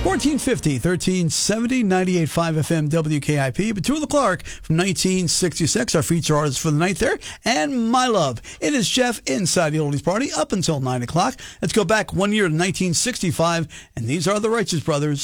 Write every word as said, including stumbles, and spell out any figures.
fourteen fifty, thirteen seventy, ninety-eight point five F M W K I P. Petula Clark from nineteen sixty-six, our feature artist for the night there. And My Love. It is Jeff inside the Oldies Party up until nine o'clock. Let's go back one year to nineteen sixty-five, and these are the Righteous Brothers.